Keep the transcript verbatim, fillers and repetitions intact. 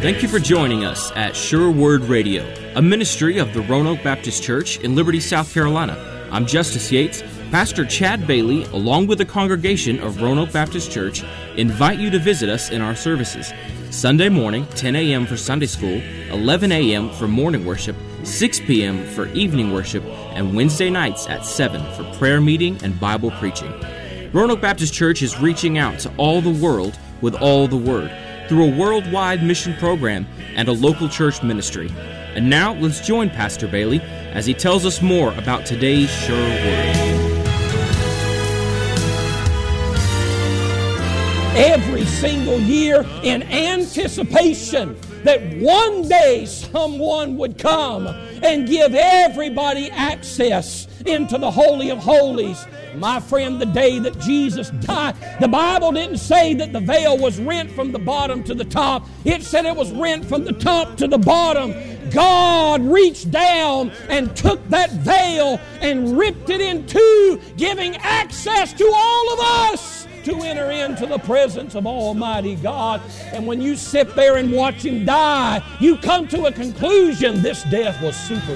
Thank you for joining us at Sure Word Radio, a ministry of the Roanoke Baptist Church in Liberty, South Carolina. I'm Justice Yates. Pastor Chad Bailey, along with the congregation of Roanoke Baptist Church, invite you to visit us in our services. Sunday morning, ten a.m. for Sunday school, eleven a.m. for morning worship, six p.m. for evening worship, and Wednesday nights at seven for prayer meeting and Bible preaching. Roanoke Baptist Church is reaching out to all the world with all the Word through a worldwide mission program and a local church ministry. And now, let's join Pastor Bailey as he tells us more about today's Sure Word. Every single year in anticipation that one day someone would come and give everybody access into the Holy of Holies. My friend, the day that Jesus died, the Bible didn't say that the veil was rent from the bottom to the top. It said it was rent from the top to the bottom. God reached down and took that veil and ripped it in two, giving access to all of us to enter into the presence of Almighty God. And when you sit there and watch Him die, you come to a conclusion: this death was super